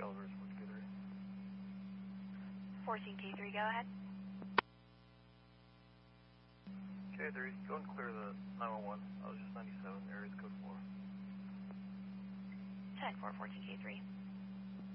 Caliber 14K3. 14K3, go ahead. K3, go and clear the 911. I was just 97, area's code 4. 10-4, 14K3.